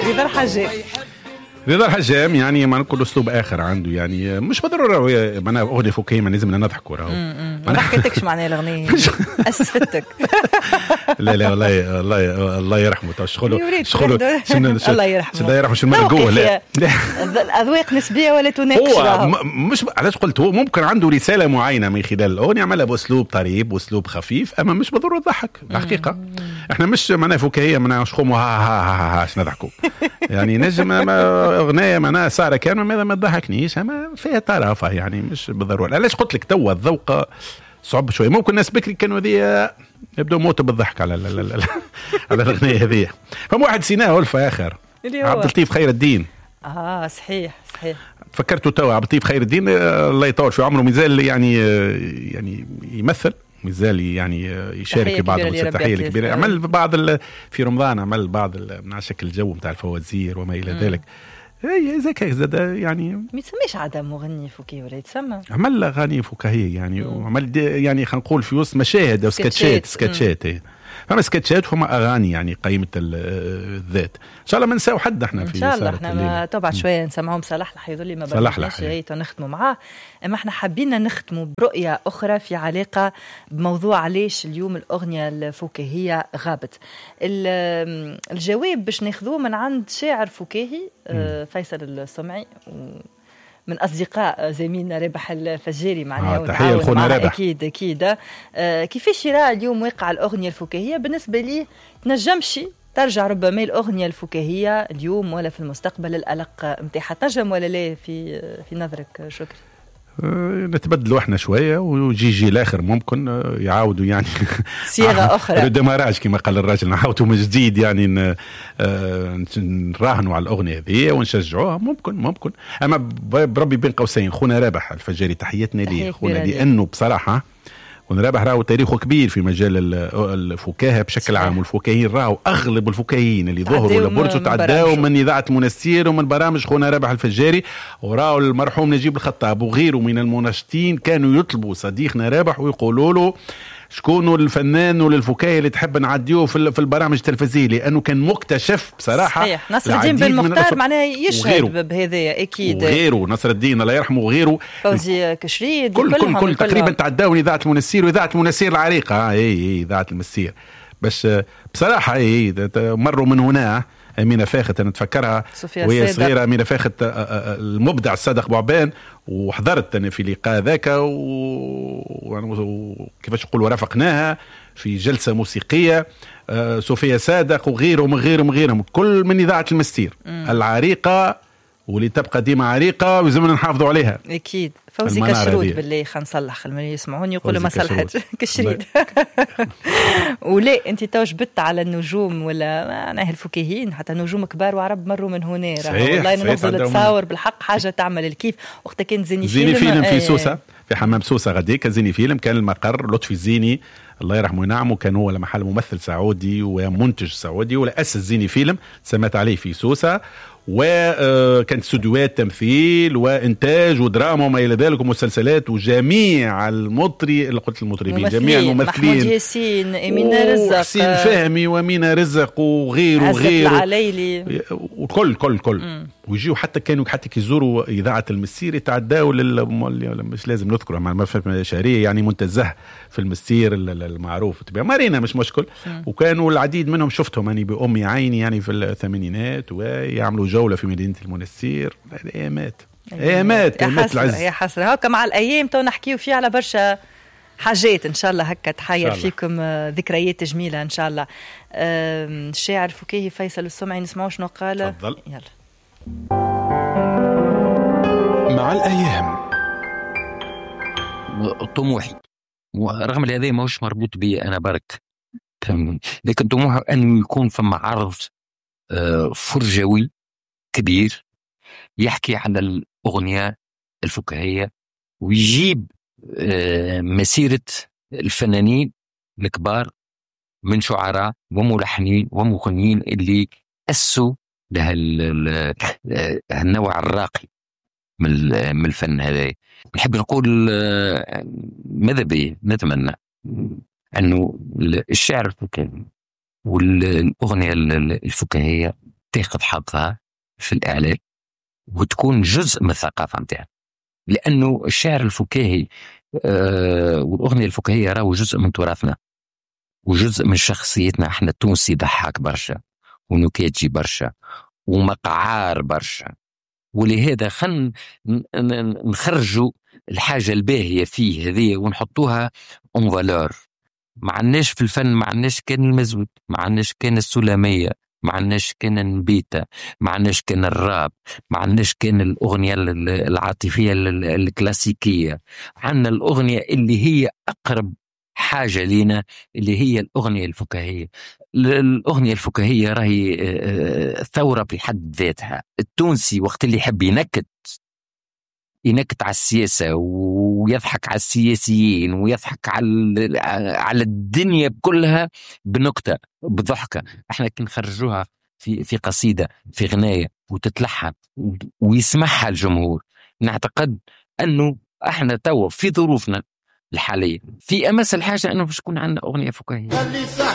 رضا الحجام. رضا الحجام يعني ما نقول اسلوب اخر عنده، يعني مش بالضروره معناها اغنيه فكاهيه ما لازم نضحكوا راهو. ما ضحكتكش معناها الاغنيه اسفتك. لا والله الله يرحمه. شغل الله يرحمه الله يرحمه شو مرقوه. لا الاذواق نسبيه ولا تناقش. هو مش علاش قلت هو ممكن عنده رساله معينه من خلال الاغنيه عملها باسلوب طريب واسلوب خفيف، اما مش بالضروره تضحك الحقيقه. احنا مش معناها فكاهيه معناها شخوم ها نضحكوا. يعني نجم اغنيه معناها ساره كان ماذا ما تضحكنيش، اما فيها طرافه يعني مش بالضروره. علاش قلت لك توا الذوق صعب شويه. ممكن الناس بكري كانوا ذي يبدو موتوا بالضحك على على الاغنيه هذه. فما واحد سيناه ألفة اخر عبد اللطيف خير الدين. صحيح فكرته توا عبد اللطيف خير الدين الله يطول في عمره مازال يعني يمثل، مازال يعني يشارك في بعض المسرحيات الكبيره. عمل بعض في رمضان عمل بعض مع شكل الجو نتاع الفوازير وما الى ذلك. اي زكا زاد يعني ما يسميش عدم مغني فكاهي ولا يتسمى عمل اغاني فكاهيه يعني وعمل يعني خلينا نقول في وسط مشاهد او سكتشات فما سكتشات وما اغاني يعني قيمه الذات. ان شاء الله ما نساو حد احنا في ان شاء الله احنا طبعا شويه نسمعهم صلاح يظل ما بدناش نختموا معاه. اما احنا حابين نختموا برؤيه اخرى في علاقه بموضوع علاش اليوم الاغنيه الفكاهيه غابت. الجواب باش ناخذوه من عند شاعر فكاهي فيصل السمعي من أصدقاء زميلنا رابح الفجاري معناها تحية لخونا رابح. أكيد كيفاش يرى اليوم واقع الأغنية الفكاهية بالنسبة لي؟ تنجمش ترجع ربما الأغنية الفكاهية اليوم ولا في المستقبل الألق متاعها تنجم ولا لا في نظرك شكري؟ نتبدلوا احنا شويه ويجي الاخر ممكن يعاودوا يعني صياغه اخرى الدماراج كما قال الراجل نعاودوا من جديد يعني نراهنوا على الاغنيه هذه ونشجعوها ممكن. اما بربي بين قوسين خونا رابح الفجاري تحياتنا ليه خونا، لانه بصراحه خونا رابح راهو تاريخه كبير في مجال الفكاهه بشكل عام، والفكاهيين راهو اغلب الفكاهيين اللي ظهروا لبرج تعداوا من اذاعه منستير ومن برامج خونا رابح الفجاري، وراهو المرحوم نجيب الخطاب وغيره من المناشطين كانوا يطلبوا صديقنا رابح ويقولوا له شكون الفنان والفكاهي اللي تحب نعديه في البرامج التلفزيونيه، لانه كان مكتشف بصراحه. صحيح نصر الدين بن مختار معناها يشهد بهذا اكيد، وغيره نصر الدين الله يرحمه وغيره فوزي كشريد كل تقريبا تعداوا اذاعه المنسير واذاعه المنسير العريقه اذاعه المنسير. بس بصراحه مروا من هنا أمينة فاخت أنا أتفكرها وهي صغيرة. أمينة فاخت المبدع الصادق بوعبان، وحضرت أنا في لقاء ذاك وكيفاش يقولوا رافقناها في جلسة موسيقية. صوفيا صادق وغيرهم كل من إذاعة المستير العريقة واللي تبقى ديما عريقة ويلزمنا نحافظوا عليها أكيد. فوزي كشرود بالله خلينا نصلح المن يسمعوني يقولوا ما صلحت كشريد. ولا انت تو جبت على النجوم ولا معناها الفكاهيين حتى نجوم كبار وعرب مروا من هنا والله نفضل تصور بالحق حاجه تعمل الكيف. وقتها كان زيني فيلم في سوسه في حمام سوسه غادي كان زيني فيلم، كان المقر لطفي الزيني الله يرحمه وينعمه، كان هو محل ممثل سعودي ومنتج سعودي ولا أسس زيني فيلم سمت عليه في سوسه، وكانت استوديوهات تمثيل وانتاج ودراما وما الى ذلك ومسلسلات، وجميع المطربين جميع الممثلين محمود ياسين أمينة رزق حسين فهمي وأمينة رزق وغيره العليلي وكل ويجيوا حتى كيزوروا إذاعة المسير يتعداوا مش لازم نذكره ما في شهرية يعني منتزه في المسير المعروف تبع مارينا مش مشكل. وكانوا العديد منهم شفتهم يعني بأمي عيني يعني في الثمانينات ويعملوا جولة في مدينة المنستير. ايامات العز يا حسرة هكا مع الأيام تو نحكيو فيه على برشا حاجات إن شاء الله هكا تحير فيكم ذكريات جميلة إن شاء الله. الشاعر الفكاهي فيصل السمعي نسمعوا شنو قال. تفضل. يلا. مع الأيام طموحي ورغم هذا ما هوش مربوط بي أنا برك، لكن طموحي أن يكون فما عرض فرجوي كبير يحكي عن الأغنية الفكاهية ويجيب مسيرة الفنانين الكبار من شعراء وملحنين ومغنيين اللي أسسوا لها النوع الراقي من الفن هذا. نحب نقول ماذا بيه نتمنى أنه الشعر الفكاهي والأغنية الفكاهية تاخذ حقها في الإعلام وتكون جزء من الثقافة متاعنا، لأنه الشعر الفكاهي والأغنية الفكاهية راهو جزء من تراثنا وجزء من شخصيتنا. احنا التونسي ضحك برشا ونكاتجي برشا ومقعار برشا، ولهذا نخرجوا الحاجة الباهية فيه هذه ونحطوها اون فالور. ما عندناش في الفن، ما عندناش كان المزود، ما عندناش كان السلامية، ما عندناش كان النبيتة، ما عندناش كان الراب، ما عندناش كان الأغنية العاطفية الكلاسيكية. عندنا الأغنية اللي هي أقرب حاجة لنا، اللي هي الأغنية الفكاهية. الأغنية الفكاهية راهي ثورة في حد ذاتها. التونسي وقت اللي يحب ينكت على السياسة ويضحك على السياسيين ويضحك على الدنيا كلها بنكتة بضحكة، احنا كي نخرجوها في قصيدة في غناية وتتلحن ويسمعها الجمهور، نعتقد أنه احنا توا في ظروفنا الحالية في أمس الحاجة أنه باش تكون عندنا أغنية فكاهية.